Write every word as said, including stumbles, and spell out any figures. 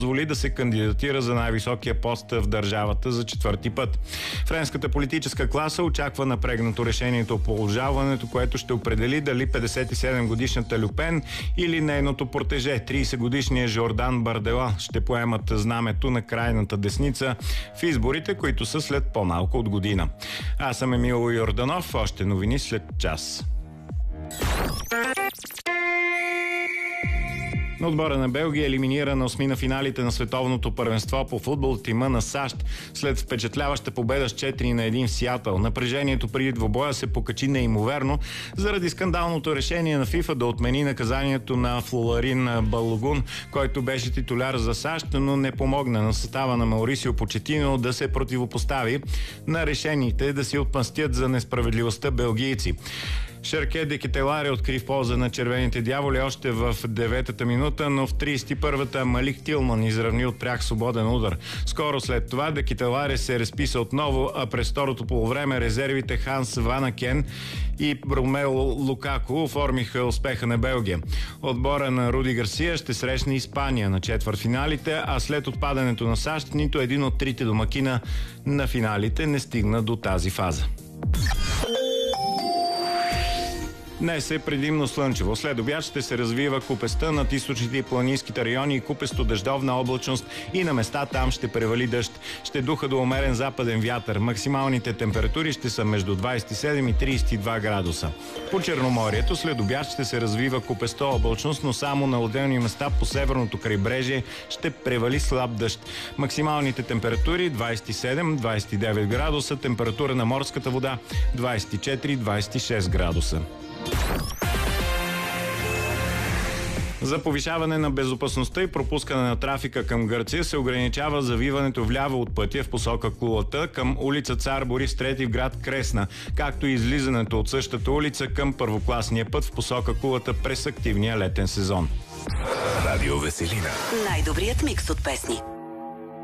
позволи да се кандидатира за най-високия пост в държавата за четвърти път. Френската политическа класа очаква напрегнато решението по обжалването, което ще определи дали петдесет и седем годишната Люпен или нейното протеже, тридесет годишният Жордан Бардела, ще поемат знамето на крайната десница в изборите, които са след по-малко от година. Аз съм Емил Йорданов, още новини след час. Отбора на Белгия елиминира на осми на финалите на световното първенство по футбол тима на САЩ след впечатляваща победа с четири на едно в Сиатъл. Напрежението преди двобоя се покачи неимоверно заради скандалното решение на ФИФА да отмени наказанието на Флорин Балогун, който беше титуляр за САЩ, но не помогна на състава на Маурисио Почетино да се противопостави на решените да си отмъстят за несправедливостта белгийци. Шерке Декетеларе откри в полза на червените дяволи още в деветата минута, но в тридесет и първата Малик Тилман изравни от прях свободен удар. Скоро след това Декетеларе се разписа отново, а през второто полувреме резервите Ханс Ванакен и Ромело Лукако оформиха успеха на Белгия. Отбора на Руди Гарсия ще срещне Испания на четвъртфиналите, а след отпадането на САЩ нито един от трите домакина на финалите не стигна до тази фаза. Днес е предимно слънчево. След обяд ще се развива купеста над източните и планинските райони и купесто дъждовна облачност и на места там ще превали дъжд. Ще духа до умерен западен вятър. Максималните температури ще са между двадесет и седем и тридесет и два градуса. По Черноморието след обяд ще се развива купеста облачност, но само на отделни места по северното крайбрежие ще превали слаб дъжд. Максималните температури двадесет и седем до двадесет и девет градуса, температура на морската вода двадесет и четири до двадесет и шест градуса. За повишаване на безопасността и пропускане на трафика към Гърция се ограничава завиването вляво от пътя в посока Кулата към улица Цар Борис трети в град Кресна, както и излизането от същата улица към първокласния път в посока Кулата през активния летен сезон. Радио Веселина. Най-добрият микс от песни.